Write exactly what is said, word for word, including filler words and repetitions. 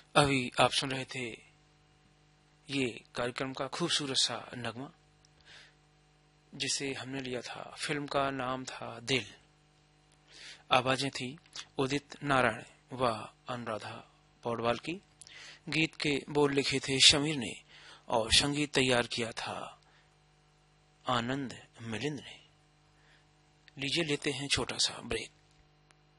अभी आप सुन रहे थे ये कार्यक्रम का खूबसूरत सा नगमा, जिसे हमने लिया था। फिल्म का नाम था दिल। आवाजें थी उदित नारायण व अनुराधा पौडवाल की। गीत के बोल लिखे थे शमीर ने और संगीत तैयार किया था आनंद मिलिंद ने। लीजिए लेते हैं छोटा सा ब्रेक।